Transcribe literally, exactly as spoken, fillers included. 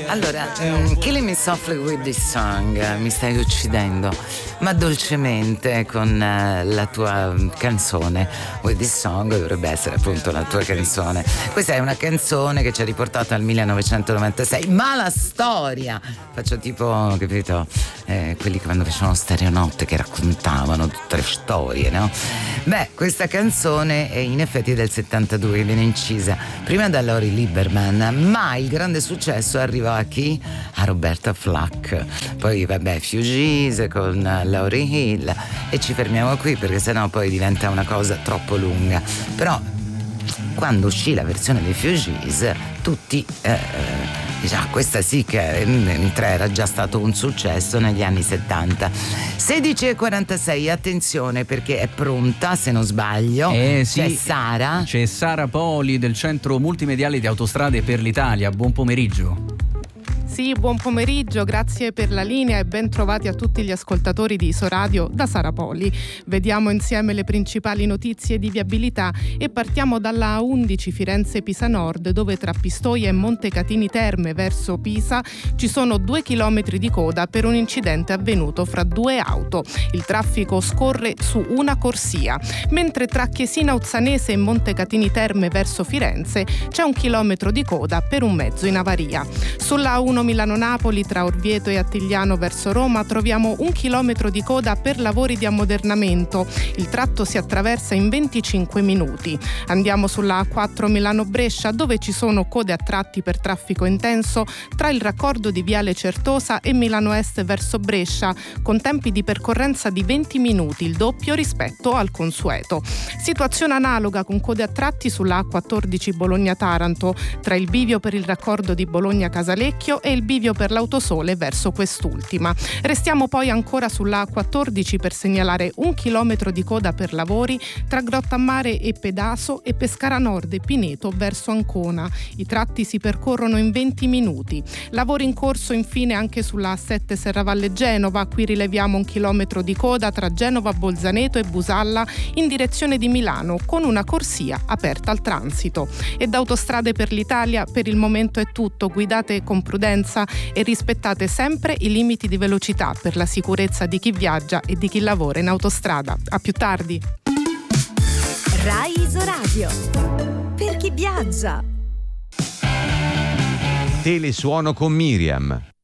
Allora, um, Killing Me Softly with This Song, mi stai uccidendo, ma dolcemente con uh, la tua canzone. With This Song dovrebbe essere appunto la tua canzone. Questa è una canzone che ci ha riportato al millenovecentonovantasei, ma la storia, faccio tipo, capito, eh, quelli che quando facevano Stereonotte che raccontavano tutte le storie, no? Beh, questa canzone è in effetti del settantadue, che viene incisa prima da Lori Lieberman, ma il grande successo arriva a chi? A Roberta Flack. Poi vabbè, Fugees con Lauryn Hill, e ci fermiamo qui perché sennò poi diventa una cosa troppo lunga. Però quando uscì la versione dei Fugees tutti eh, diciamo, questa sì che mentre era già stato un successo negli anni settanta. Sedici e quarantasei, attenzione perché è pronta, se non sbaglio, eh, sì, c'è Sara c'è Sara Poli del Centro Multimediale di Autostrade per l'Italia. Buon pomeriggio. Sì, buon pomeriggio, grazie per la linea e ben trovati a tutti gli ascoltatori di Isoradio da Sara Poli. Vediamo insieme le principali notizie di viabilità e partiamo dalla A undici Firenze-Pisa Nord, dove tra Pistoia e Montecatini Terme verso Pisa ci sono due chilometri di coda per un incidente avvenuto fra due auto. Il traffico scorre su una corsia, mentre tra Chiesina Uzzanese e Montecatini Terme verso Firenze c'è un chilometro di coda per un mezzo in avaria. Sulla A uno Milano-Napoli tra Orvieto e Attigliano verso Roma troviamo un chilometro di coda per lavori di ammodernamento. Il tratto si attraversa in venticinque minuti. Andiamo sulla A quattro Milano-Brescia, dove ci sono code a tratti per traffico intenso tra il raccordo di Viale Certosa e Milano Est verso Brescia, con tempi di percorrenza di venti minuti, il doppio rispetto al consueto. Situazione analoga con code a tratti sulla A quattordici Bologna-Taranto, tra il bivio per il raccordo di Bologna-Casalecchio e il bivio per l'Autosole verso quest'ultima. Restiamo poi ancora sulla A quattordici per segnalare un chilometro di coda per lavori tra Grottammare e Pedaso e Pescara Nord e Pineto verso Ancona. I tratti si percorrono in venti minuti. Lavori in corso infine anche sulla A sette Serravalle Genova. Qui rileviamo un chilometro di coda tra Genova Bolzaneto e Busalla in direzione di Milano, con una corsia aperta al transito. E da Autostrade per l'Italia per il momento è tutto. Guidate con prudenza e rispettate sempre i limiti di velocità per la sicurezza di chi viaggia e di chi lavora in autostrada. A più tardi. Rai Isoradio. Per chi viaggia. Telesuono con Miriam.